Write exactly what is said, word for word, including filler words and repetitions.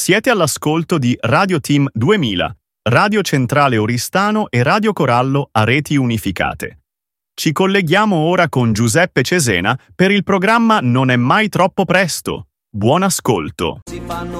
Siete all'ascolto di Radio Team duemila, Radio Centrale Oristano e Radio Corallo a reti unificate. Ci colleghiamo ora con Giuseppe Cesena per il programma Non è mai troppo presto. Buon ascolto.